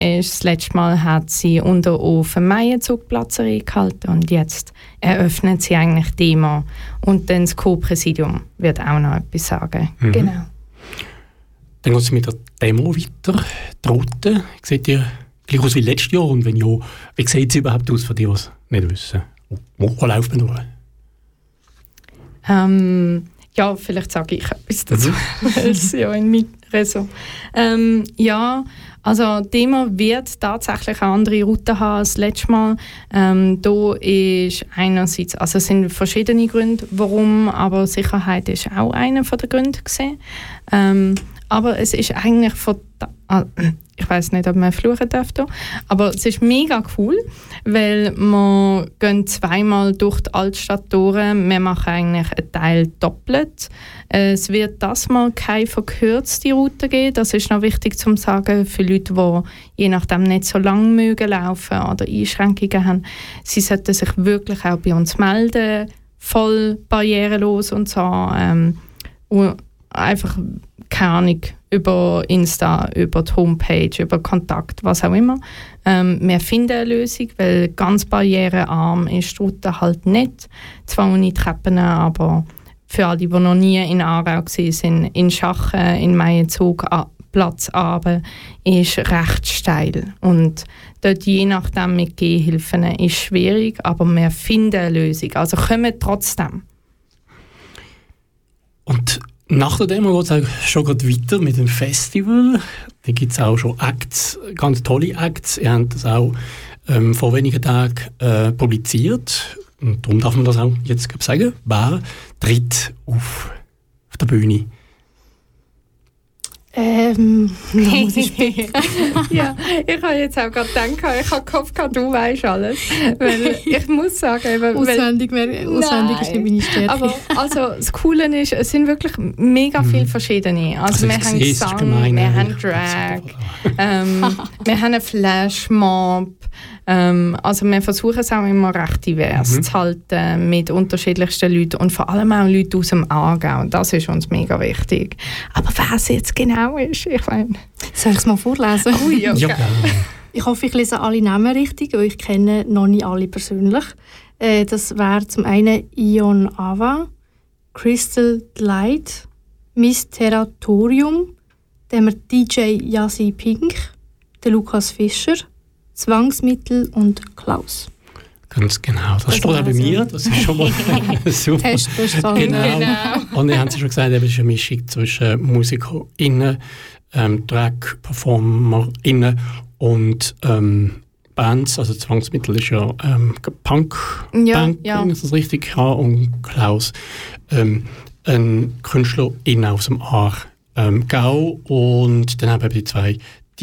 das letzte Mal hat sie unter auf dem Maienzugplatz gehalten und jetzt eröffnet sie eigentlich die Demo. Und dann das Co-Präsidium wird auch noch etwas sagen. Mhm. Genau. Dann geht es mit der Demo weiter. Die Route, seht ihr gleich aus wie letztes Jahr? Und wenn ja, wie sieht sie überhaupt aus, für die, die es nicht wissen? Wo läuft man durch? Ja, vielleicht sage ich etwas dazu, weil es ja in meinem Ressort. Ja, also die Demo wird tatsächlich eine andere Route haben als letztes Mal. Da ist einerseits, also es sind verschiedene Gründe, warum, aber Sicherheit ist auch einer der Gründe gewesen. Aber es ist eigentlich ich weiß nicht, ob man fluchen darf, aber es ist mega cool, weil wir gehen zweimal durch die Altstadt durch. Wir machen eigentlich einen Teil doppelt. Es wird das Mal keine verkürzte Route geben. Das ist noch wichtig zu sagen für Leute, die je nachdem nicht so lang mögen laufen oder Einschränkungen haben. Sie sollten sich wirklich auch bei uns melden, voll barrierelos und so. Und einfach, keine Ahnung, über Insta, über die Homepage, über Kontakt, was auch immer. Wir finden eine Lösung, weil ganz barrierearm ist die Route halt nicht. Zwar ohne Treppen, aber für alle, die noch nie in Aarau waren, in Schachen, in Maienzug, Platz runter, ist recht steil. Und dort, je nachdem mit Gehhilfen, ist schwierig, aber wir finden eine Lösung. Also kommen trotzdem. Und nach der Demo geht es schon gerade weiter mit dem Festival. Da gibt es auch schon Acts, ganz tolle Acts. Ihr habt das auch vor wenigen Tagen publiziert. Und darum darf man das auch jetzt sagen. Wer tritt auf der Bühne? Ja, ich habe jetzt auch gerade gedacht, ich habe gehofft, du weißt alles. Weil ich muss sagen, auswendig ist nicht meine Stärke. Aber also, das Coole ist, es sind wirklich mega viele verschiedene. Also wir haben Gesang, wir haben Drag, wir haben einen Flashmob. Also wir versuchen es auch immer recht divers zu halten mit unterschiedlichsten Leuten und vor allem auch Leute aus dem Aargau. Das ist uns mega wichtig. Aber wer es jetzt genau ist, ich meine... Soll ich es mal vorlesen? Oh, ja, okay. Ich hoffe, ich lese alle Namen richtig, weil ich kenne noch nicht alle persönlich. Das wäre zum einen Ion Ava, Crystal Light, Miss Territorium, dann haben wir DJ Yasi Pink, der Lukas Fischer, Zwangsmittel und Klaus. Ganz genau, das steht auch bei mir, das ist schon mal super. Genau. Und ihr habt es schon gesagt, es ist eine Mischung zwischen MusikerInnen, Drag-PerformerInnen und Bands, also Zwangsmittel ist ja Punk-Band, wenn ich das richtig habe, und Klaus, ein Künstlerin aus dem Aargau, und dann haben wir die zwei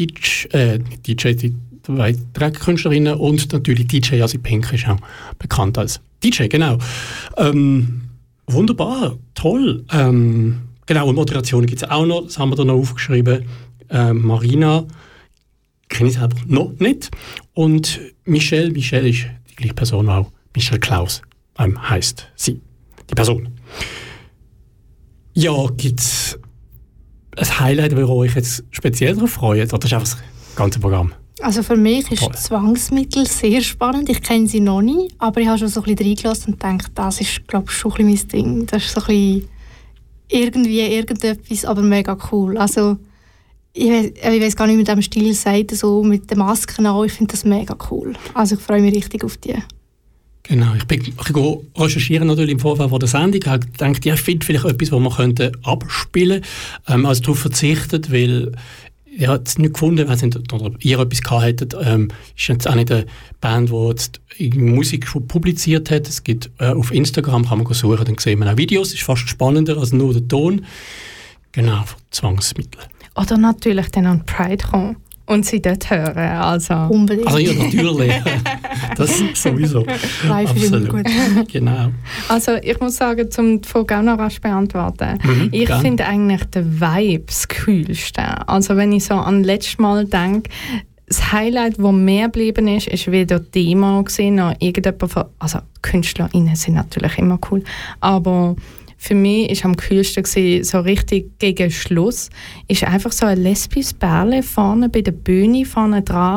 zwei Drag-Künstlerinnen und natürlich DJ Yasi Pink ist auch bekannt als DJ, genau. Wunderbar, toll. Genau, und Moderationen gibt es auch noch, das haben wir da noch aufgeschrieben. Marina kenne ich selber noch nicht. Und Michelle ist die gleiche Person auch. Michelle Klaus heisst sie, die Person. Ja, gibt es ein Highlight, wo ihr euch jetzt speziell darauf freut? Oder ist einfach das ganze Programm? Also für mich ist Zwangsmittel sehr spannend. Ich kenne sie noch nicht, aber ich habe schon so ein bisschen reingelassen und denke, das ist, glaube ich, schon ein bisschen mein Ding. Das ist so ein bisschen irgendetwas, aber mega cool. Also ich weiß gar nicht, mit dem Stil sagt, so mit den Masken an. Ich finde das mega cool. Also ich freue mich richtig auf die. Genau, ich bin recherchieren natürlich im Vorfeld von der Sendung. Ich habe gedacht, ich finde vielleicht etwas, was man abspielen könnte. Also darauf verzichtet, weil ich habe es nicht gefunden, oder ihr etwas gehabt hättet. Ist jetzt auch nicht eine Band, die jetzt Musik publiziert hat. Es gibt auf Instagram, kann man suchen, dann sieht man auch Videos. Das ist fast spannender als nur der Ton. Genau, Zwangsmittel. Oder natürlich dann an Pride kommen und sie dort hören. Also. Unbedingt. Also ja, natürlich. Das sowieso. Absolut. Gut. Genau. Also ich muss sagen, um die Frage auch noch rasch beantworten. Ich finde eigentlich den Vibe das Coolste. Also wenn ich so an das letzte Mal denke, das Highlight, das mehr geblieben ist wieder die Demo gesehen. Also KünstlerInnen sind natürlich immer cool, aber für mich ist am coolsten gewesen, so richtig gegen Schluss, ist einfach so ein lesbisches Pärchen vorne bei der Bühne, vorne dran,